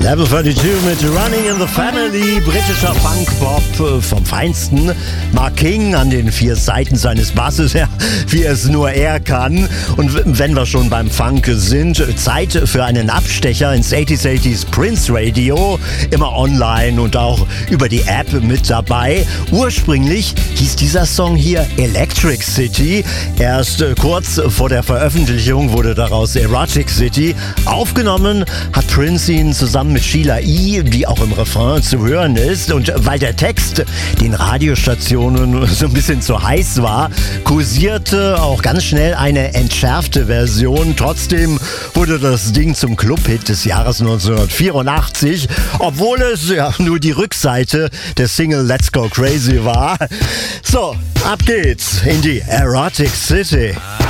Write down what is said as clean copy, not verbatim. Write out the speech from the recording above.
Level 32 mit Running in the Family, britischer Funk-Pop vom Feinsten. Mark King an den 4 Seiten seines Basses, ja, wie es nur er kann. Und wenn wir schon beim Funk sind, Zeit für einen Abstecher ins 80s Prince Radio. Immer online und auch über die App mit dabei. Ursprünglich hieß dieser Song hier Electric City. Erst kurz vor der Veröffentlichung wurde daraus Erotic City. Aufgenommen hat Prince ihn zusammen mit Sheila E., die auch im Refrain zu hören ist. Und weil der Text den Radiostationen so ein bisschen zu heiß war, kursierte auch ganz schnell eine entschärfte Version. Trotzdem wurde das Ding zum Clubhit des Jahres 1984, obwohl es ja nur die Rückseite der Single Let's Go Crazy war. So, ab geht's in die Erotic City.